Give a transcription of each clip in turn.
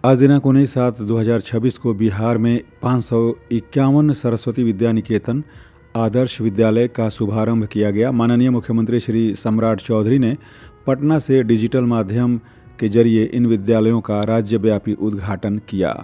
आज दिनांक 19/7/2026 को बिहार में 551 सरस्वती विद्या निकेतन आदर्श विद्यालय का शुभारंभ किया गया। माननीय मुख्यमंत्री श्री सम्राट चौधरी ने पटना से डिजिटल माध्यम के जरिए इन विद्यालयों का राज्यव्यापी उद्घाटन किया।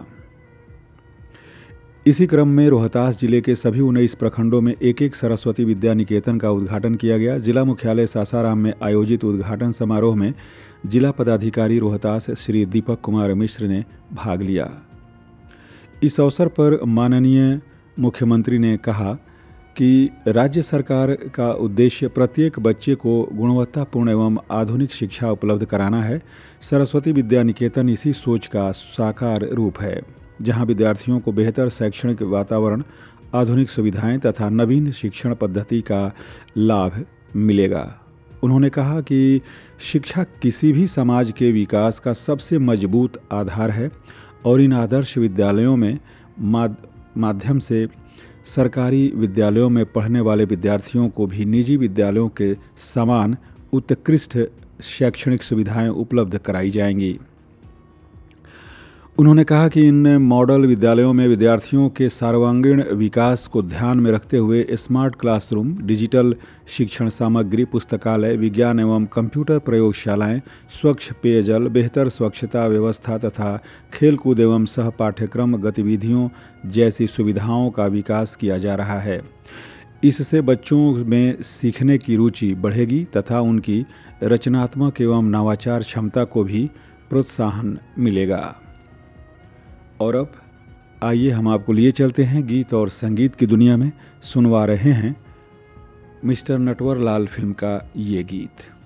इसी क्रम में रोहतास जिले के सभी 19 प्रखंडों में एक एक सरस्वती विद्या निकेतन का उद्घाटन किया गया। जिला मुख्यालय सासाराम में आयोजित उद्घाटन समारोह में जिला पदाधिकारी रोहतास श्री दीपक कुमार मिश्र ने भाग लिया। इस अवसर पर माननीय मुख्यमंत्री ने कहा कि राज्य सरकार का उद्देश्य प्रत्येक बच्चे को गुणवत्तापूर्ण एवं आधुनिक शिक्षा उपलब्ध कराना है। सरस्वती विद्या निकेतन इसी सोच का साकार रूप है, जहां विद्यार्थियों को बेहतर शैक्षणिक वातावरण, आधुनिक सुविधाएं तथा नवीन शिक्षण पद्धति का लाभ मिलेगा। उन्होंने कहा कि शिक्षा किसी भी समाज के विकास का सबसे मजबूत आधार है और इन आदर्श विद्यालयों में माध्यम से सरकारी विद्यालयों में पढ़ने वाले विद्यार्थियों को भी निजी विद्यालयों के समान उत्कृष्ट शैक्षणिक सुविधाएं उपलब्ध कराई जाएंगी। उन्होंने कहा कि इन मॉडल विद्यालयों में विद्यार्थियों के सर्वांगीण विकास को ध्यान में रखते हुए स्मार्ट क्लासरूम, डिजिटल शिक्षण सामग्री, पुस्तकालय, विज्ञान एवं कंप्यूटर प्रयोगशालाएं, स्वच्छ पेयजल, बेहतर स्वच्छता व्यवस्था तथा खेलकूद एवं सह पाठ्यक्रम गतिविधियों जैसी सुविधाओं का विकास किया जा रहा है। इससे बच्चों में सीखने की रुचि बढ़ेगी तथा उनकी रचनात्मक एवं नवाचार क्षमता को भी प्रोत्साहन मिलेगा। और अब आइए हम आपको लिए चलते हैं गीत और संगीत की दुनिया में। सुनवा रहे हैं मिस्टर नटवर लाल फिल्म का ये गीत।